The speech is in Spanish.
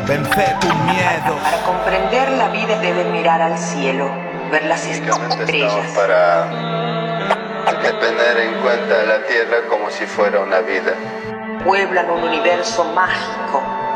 vencer tus miedos. Para comprender la vida deben mirar al cielo, ver las estrellas. Estamos para tener en cuenta la tierra como si fuera una vida. Pueblan un universo mágico